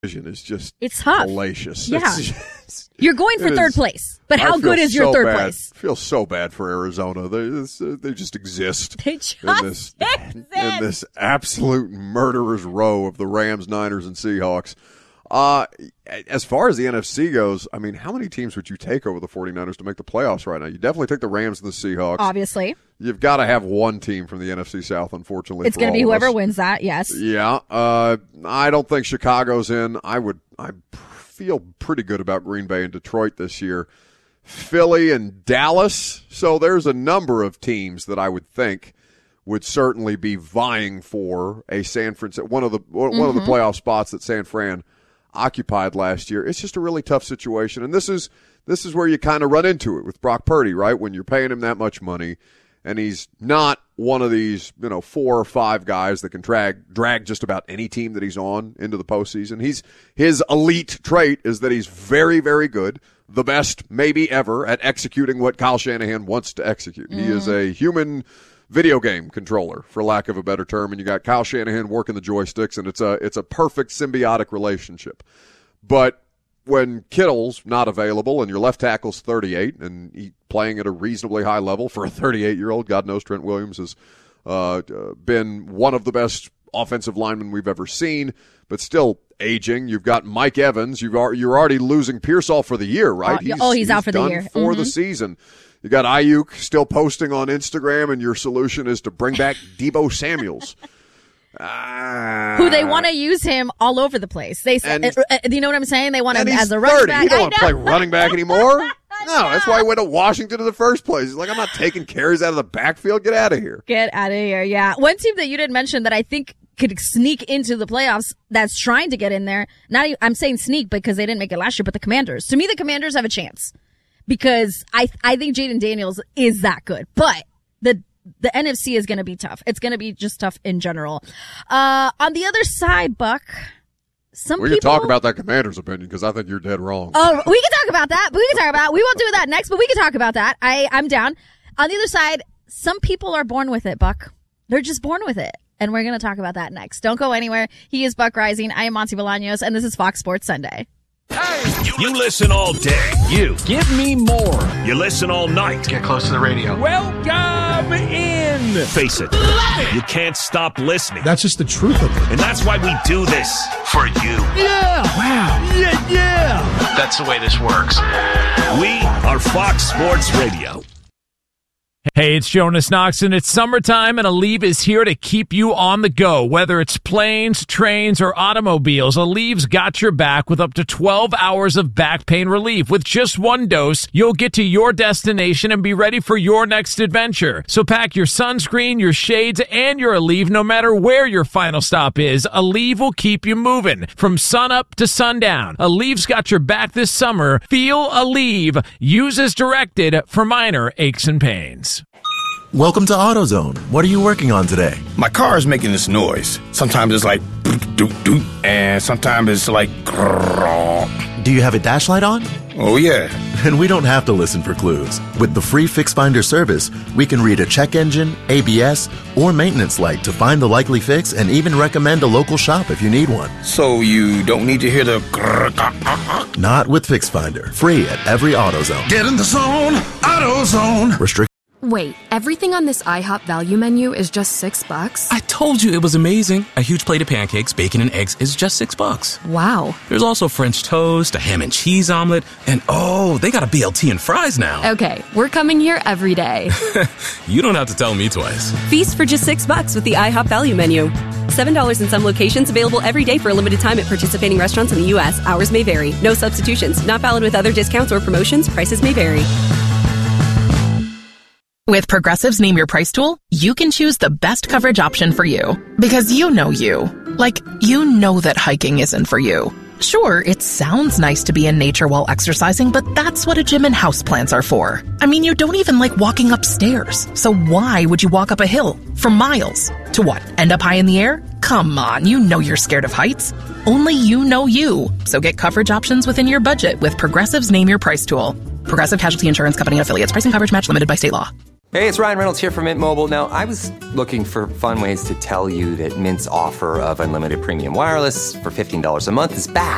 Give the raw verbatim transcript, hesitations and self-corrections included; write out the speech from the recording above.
is just it's tough. Hellacious. Yeah. It's just, You're going for third is, place, but how good is your so third bad. place? I feel so bad for Arizona. They, this, uh, they just exist. They just in this, exist. In this absolute murderer's row of the Rams, Niners, and Seahawks. Uh, as far as the N F C goes, I mean, how many teams would you take over the 49ers to make the playoffs right now? You definitely take the Rams and the Seahawks. Obviously. You've got to have one team from the N F C South, unfortunately. It's going to be whoever wins that, yes. Yeah. Uh, I don't think Chicago's in. I would. I feel pretty good about Green Bay and Detroit this year. Philly and Dallas. So there's a number of teams that I would think would certainly be vying for a San Francisco, one of the one mm-hmm. of the playoff spots that San Fran occupied last year. It's just a really tough situation, and this is this is where you kind of run into it with Brock Purdy, right? When you're paying him that much money, and he's not one of these, you know, four or five guys that can drag drag just about any team that he's on into the postseason. He's his elite trait is that he's very, very good, the best maybe ever at executing what Kyle Shanahan wants to execute. Mm. He is a human video game controller, for lack of a better term, and you got Kyle Shanahan working the joysticks, and it's a it's a perfect symbiotic relationship. But when Kittle's not available and your left tackle's thirty-eight and he playing at a reasonably high level for a thirty-eight-year-old, God knows Trent Williams has uh, uh, been one of the best offensive linemen we've ever seen, but still aging. You've got Mike Evans. You've are, you're already losing Pearsall for the year, right? Oh, he's, oh, he's, he's out for the year. For mm-hmm. the season. You got Ayuk still posting on Instagram, and your solution is to bring back Deebo Samuels. Uh, Who they want to use him all over the place. They, and, uh, uh, you know what I'm saying? They want him as a thirty. running back. He don't want to play running back anymore. No, that's why he went to Washington in the first place. He's like, I'm not taking carries out of the backfield. Get out of here. Get out of here, yeah. One team that you didn't mention that I think could sneak into the playoffs that's trying to get in there. Not, I'm saying sneak because they didn't make it last year, but the Commanders. To me, the Commanders have a chance because I I think Jaden Daniels is that good. But the the N F C is going to be tough. It's going to be just tough in general. Uh, on the other side, Buck, some we people... can talk about that Commander's opinion because I think you're dead wrong. Oh, we can talk about that. We can talk about We won't do that next, but we can talk about that. I, I'm down. On the other side, some people are born with it, Buck. They're just born with it. And we're going to talk about that next. Don't go anywhere. He is Buck Rising. I am Monty Bolaños, and this is Fox Sports Sunday. Hey, you, you listen all day. You. Give me more. You listen all night. Get close to the radio. Welcome in. Face it. it. You can't stop listening. That's just the truth of it. And that's why we do this. For you. Yeah. Wow. Yeah, yeah. That's the way this works. We are Fox Sports Radio. Hey, it's Jonas Knox, and it's summertime, and Aleve is here to keep you on the go. Whether it's planes, trains, or automobiles, Aleve's got your back with up to twelve hours of back pain relief. With just one dose, you'll get to your destination and be ready for your next adventure. So pack your sunscreen, your shades, and your Aleve no matter where your final stop is. Aleve will keep you moving from sunup to sundown. Aleve's got your back this summer. Feel Aleve. Use as directed for minor aches and pains. Welcome to AutoZone. What are you working on today? My car is making this noise. Sometimes it's like doot, doot, doot, and sometimes it's like grrr. Do you have a dash light on? Oh, yeah. Then we don't have to listen for clues. With the free Fix Finder service, we can read a check engine, A B S, or maintenance light to find the likely fix and even recommend a local shop if you need one. So you don't need to hear the grrr. Not with Fix Finder. Free at every AutoZone. Get in the zone, AutoZone. Restrict. Wait, everything on this IHOP value menu is just six bucks? I told you it was amazing. A huge plate of pancakes, bacon, and eggs is just six bucks. Wow. There's also French toast, a ham and cheese omelet, and oh, they got a B L T and fries now. Okay, we're coming here every day. You don't have to tell me twice. Feast for just six bucks with the IHOP value menu. Seven dollars in some locations, available every day for a limited time at participating restaurants in the U S. Hours may vary. No substitutions. Not valid with other discounts or promotions. Prices may vary. With Progressive's Name Your Price tool, you can choose the best coverage option for you. Because you know you. Like, you know that hiking isn't for you. Sure, it sounds nice to be in nature while exercising, but that's what a gym and houseplants are for. I mean, you don't even like walking upstairs. So why would you walk up a hill for miles? To what, end up high in the air? Come on, you know you're scared of heights. Only you know you. So get coverage options within your budget with Progressive's Name Your Price tool. Progressive Casualty Insurance Company and Affiliates. Price and coverage match limited by state law. Hey, it's Ryan Reynolds here from Mint Mobile. Now, I was looking for fun ways to tell you that Mint's offer of unlimited premium wireless for fifteen dollars a month is back.